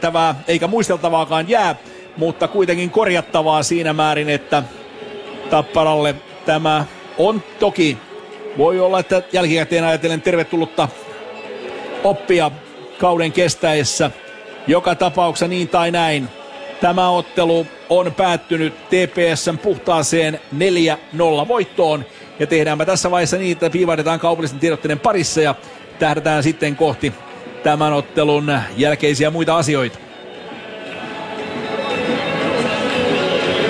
käsiteltävää eikä muisteltavaakaan jää, mutta kuitenkin korjattavaa siinä määrin, että Tapparalle tämä on toki, voi olla, että jälkikäteen ajatellen tervetullutta oppia kauden kestäessä. Joka tapauksessa niin tai näin. Tämä ottelu on päättynyt TPS:n puhtaaseen 4-0 voittoon. Ja tehdäänpä tässä vaiheessa niin, että viivahdetaan kaupallisten tiedotteiden parissa ja tähdätään sitten kohti tämän ottelun jälkeisiä muita asioita.